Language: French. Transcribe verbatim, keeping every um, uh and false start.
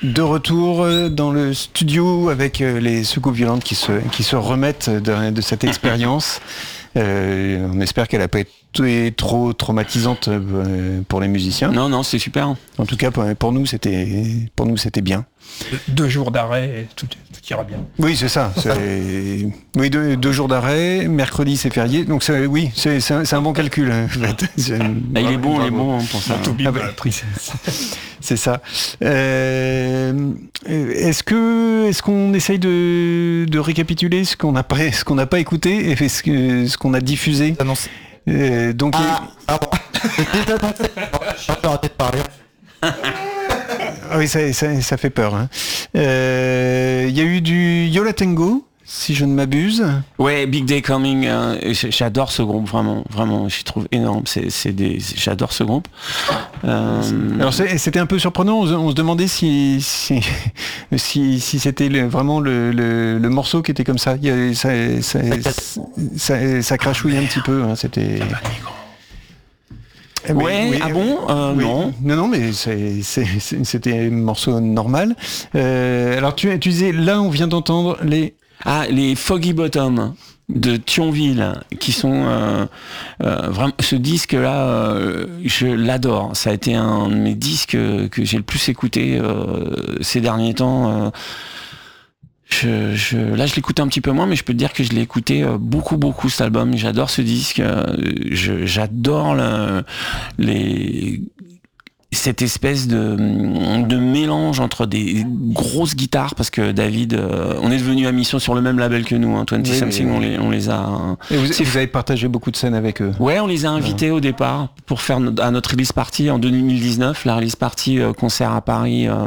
De retour dans le studio avec les Soucoupes Violentes qui se, qui se remettent de, de cette expérience. Euh, on espère qu'elle n'a pas été trop traumatisante pour les musiciens. Non, non, c'est super. En tout cas, pour nous, c'était, pour nous, c'était bien. Deux jours d'arrêt, et tout, tout ira bien. Oui, c'est ça. C'est... Oui, deux, deux jours d'arrêt. Mercredi, c'est férié. Donc, c'est, oui, c'est, c'est, un, c'est un bon calcul. En fait. C'est, ah, il est bon, il est bon pour ça. Ah, bah, c'est ça. Euh, est-ce que, est-ce qu'on essaye de, de récapituler ce qu'on n'a pas, ce qu'on n'a pas écouté et ce, que, ce qu'on a diffusé? Euh, donc, ah, il... pardon. Je suis arrêté de parler. Ah oui, ça, ça, ça fait peur. Hein. Euh, y a eu du Yo La Tengo, si je ne m'abuse. Ouais, Big Day Coming. Euh, j'adore ce groupe, vraiment, vraiment. Je trouve énorme. C'est, c'est des, j'adore ce groupe. Euh... Alors c'est, c'était un peu surprenant. On, on se demandait si si, si, si c'était le, vraiment le, le, le morceau qui était comme ça. Il y a, ça, ça, ça, ça, ça crachouille un petit peu. Hein, c'était. Mais, ouais, oui, ah bon euh, oui. Non. Non, non, mais c'est, c'est, c'est, c'était un morceau normal. Euh, alors tu, tu disais, là on vient d'entendre les... Ah, les Foggy Bottom de Thionville, qui sont euh, euh, vraiment... Ce disque-là, euh, je l'adore. Ça a été un de mes disques que j'ai le plus écouté euh, ces derniers temps. Euh, Je, je, là, je l'écoute un petit peu moins, mais je peux te dire que je l'ai écouté euh, beaucoup, beaucoup cet album. J'adore ce disque. Euh, je, j'adore le, les, cette espèce de, de mélange entre des grosses guitares, parce que David, euh, on est devenu amis sur le même label que nous, hein, vingt oui, Something, oui. on les, on les a. Et vous, vous avez partagé beaucoup de scènes avec eux. Ouais, on les a invités ouais. au départ pour faire no- à notre release party en deux mille dix-neuf, la release party euh, concert à Paris. Euh,